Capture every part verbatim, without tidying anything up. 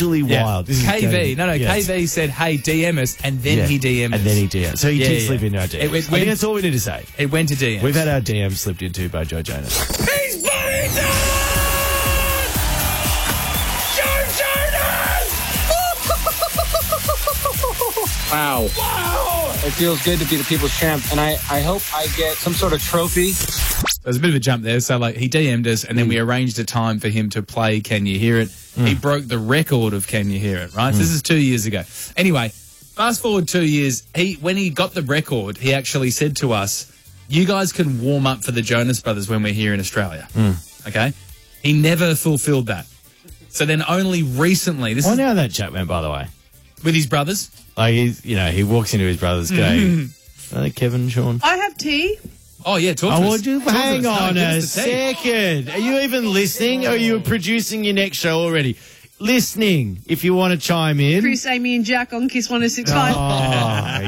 actually Yeah. wild. This is K V, going- no, no, yes. K V said, hey, D M us, and then Yeah. he D M'd us. And then he D M'd. So he Yeah, did yeah. slip into our D Ms. It went- I think went- that's all we need to say. It went to D Ms. We've had our D Ms slipped into by Joe Jonas. He's bloody done! Joe Jonas! Wow. Wow! It feels good to be the people's champ, and I, I hope I get some sort of trophy. There's a bit of a jump there. So, like, he D M'd us, and then we arranged a time for him to play Can You Hear It? He broke the record of Can You Hear It, right? So this is two years ago. Anyway, fast forward two years. He When he got the record, he actually said to us, you guys can warm up for the Jonas Brothers when we're here in Australia. Okay? He never fulfilled that. So then only recently, this I is know how that chat went, by the way. with his brothers. Like, he's, you know, he walks into his brother's going, are they Kevin and Sean? I have tea. Oh, yeah, talk to I us. want you, Talk to hang us. No, on give a us the tea. second. Are you even listening, or are you producing your next show already? Listening, if you want to chime in. Chris, Amy, and Jack on Kiss one oh six Oh, point five. my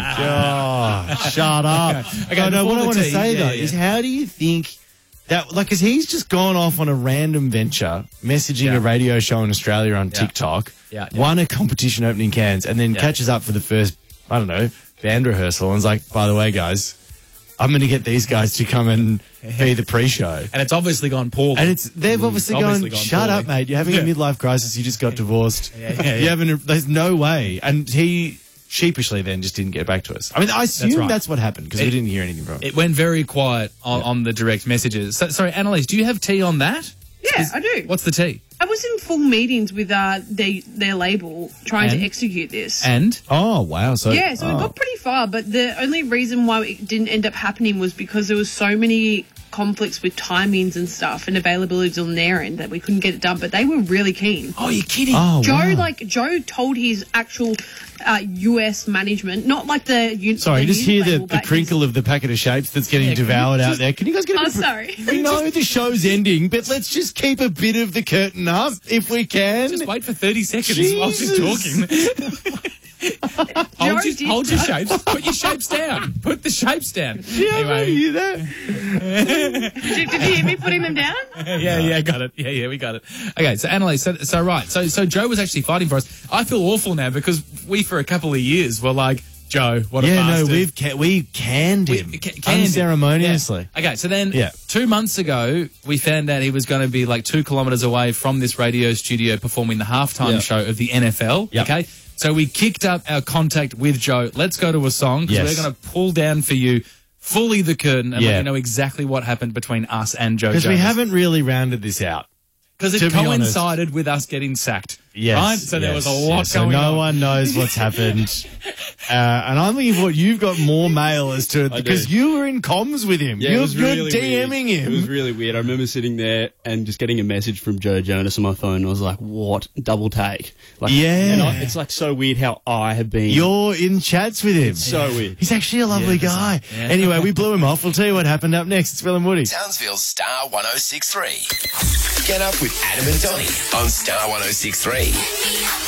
God. Shut up. Okay, no, no, before what the I want to tea, say, yeah, though, yeah. is how do you think that, like, because he's just gone off on a random venture, messaging Yeah. a radio show in Australia on Yeah. TikTok, Yeah, yeah. won a competition opening cans, and then Yeah. catches up for the first, I don't know, band rehearsal, and is like, by the way, guys, I'm going to get these guys to come and be the pre-show. And it's obviously gone poorly. And it's they've obviously, obviously gone, gone shut poorly. up, mate. You're having Yeah. a midlife crisis. You just got divorced. Yeah, yeah, You yeah. haven't, there's no way. And he sheepishly then just didn't get back to us. I mean, I assume that's, right. what happened because we It- didn't hear anything from him. It went very quiet on, on the direct messages. So, sorry, Annalise, do you have tea on that? Yeah, I do. What's the tea? I was in full meetings with uh, they, their label trying And? to execute this. And? Oh, wow. So, yeah, so oh. we got pretty far, but the only reason why it didn't end up happening was because there was so many conflicts with timings and stuff and availabilities on their end that we couldn't get it done, but they were really keen. Oh, you're kidding. Oh, Joe, wow. like, Joe told his actual uh, U S management, not like the... U- Sorry, the just hear the, label, the but crinkle of the packet of shapes that's getting Yeah, can you devoured out just- there. Can you guys get a Oh, bit- sorry. We know the show's ending, but let's just keep a bit of the curtain up if we can. Just wait for thirty seconds while she's Jesus. talking. hold, Joe your, did- hold your shapes. Put your shapes down. Put the shapes down. Yeah, Anyway, you that? Did, did you hear me putting them down? yeah, yeah, got it. Yeah, yeah, we got it. Okay, so Annalise, so, so right, so so Joe was actually fighting for us. I feel awful now because we for a couple of years were like, Joe, what a Yeah, no, bastard. we've ca- we canned We- him ca- canned him. unceremoniously. Yeah. Okay, so then Yeah. two months ago, we found out he was going to be like two kilometres away from this radio studio performing the halftime Yeah. show of the N F L. Yep. Okay, so we kicked up our contact with Joe. Let's go to a song because Yes. we're going to pull down for you fully the curtain and Yeah. let you know exactly what happened between us and Joe Because we Jonas. haven't really rounded this out. Because it to be honest. coincided with us getting sacked. Yes. Right? So there yes, was a lot yes. So going no on. one knows what's happened. Uh, and I'm looking for you've got more mail as to I because do. you were in comms with him. Yeah, you're it was you're really DMing weird. him. It was really weird. I remember sitting there and just getting a message from Joe Jonas on my phone. I was like, "What? Double take?" Like, Yeah. and I, it's like so weird how I have been. You're in chats with him. so weird. He's actually a lovely guy. Yeah. Anyway, we blew him off. We'll tell you what happened up next. It's Phil and Woody. Townsville's Star one oh six three. Get up with Adam and Donny on Star one oh six three.